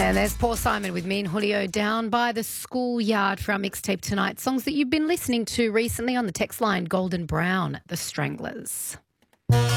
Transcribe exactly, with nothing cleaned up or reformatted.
And there's Paul Simon with me and Julio down by the schoolyard for our mixtape tonight. Songs that you've been listening to recently on the text line, Golden Brown, The Stranglers.